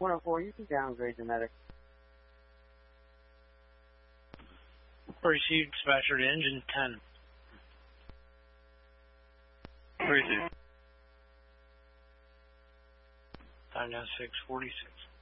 104, you can downgrade the medic. Received, dispatcher to engine 10. 32. Time now 6:46.